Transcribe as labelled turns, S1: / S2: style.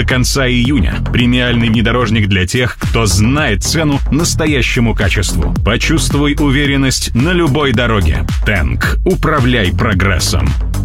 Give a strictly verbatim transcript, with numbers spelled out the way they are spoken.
S1: конца июня. Премиальный внедорожник для тех, кто знает цену настоящему качеству. Почувствуй уверенность на любой дороге. Тэнк. Управляй прогрессом.